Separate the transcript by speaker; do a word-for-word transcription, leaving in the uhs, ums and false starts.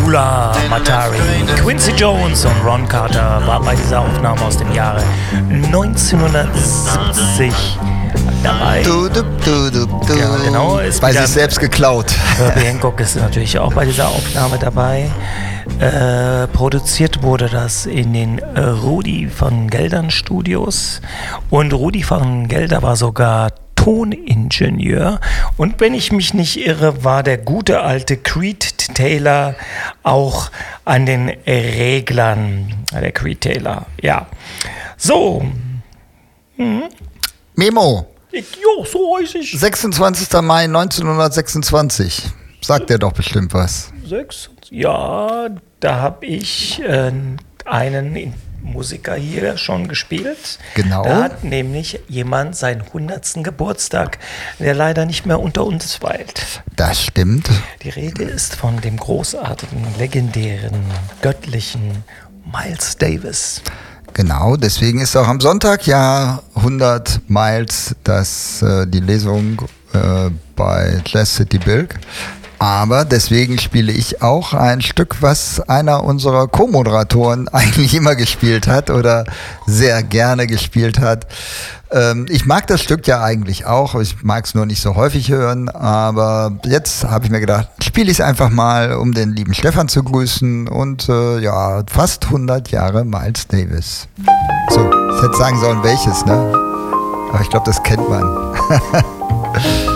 Speaker 1: Beulah, Matari, Quincy Jones und Ron Carter war bei dieser Aufnahme aus dem Jahre neunzehnhundertsiebzig dabei.
Speaker 2: Du, du, du, du, du.
Speaker 1: Ja, genau. Ist
Speaker 2: bei sich selbst geklaut.
Speaker 1: Herbie Hancock ist natürlich auch bei dieser Aufnahme dabei. Äh, produziert wurde das in den äh, Rudi van Geldern Studios. Und Rudi van Gelder war sogar Toningenieur. Und wenn ich mich nicht irre, war der gute alte Creed Taylor auch an den Reglern. Der Creed Taylor, ja. So.
Speaker 2: Mhm. Memo.
Speaker 1: Ich, jo, so heiß ich.
Speaker 2: sechsundzwanzigster Mai neunzehnhundertsechsundzwanzig. Sagt dir doch bestimmt was.
Speaker 1: Sechs? Ja, da habe ich äh, einen Musiker hier schon gespielt.
Speaker 2: Genau.
Speaker 1: Da hat nämlich jemand seinen hundertsten Geburtstag, der leider nicht mehr unter uns weilt.
Speaker 2: Das stimmt.
Speaker 1: Die Rede ist von dem großartigen, legendären, göttlichen Miles Davis.
Speaker 2: Genau, deswegen ist auch am Sonntag ja hundert Miles das, äh, die Lesung äh, bei Jazz City Bilk. Aber deswegen spiele ich auch ein Stück, was einer unserer Co-Moderatoren eigentlich immer gespielt hat oder sehr gerne gespielt hat. Ähm, ich mag das Stück ja eigentlich auch, ich mag es nur nicht so häufig hören, aber jetzt habe ich mir gedacht, spiele ich es einfach mal, um den lieben Stefan zu grüßen und äh, ja, fast hundert Jahre Miles Davis. So, ich hätte sagen sollen, welches, ne? Aber ich glaube, das kennt man.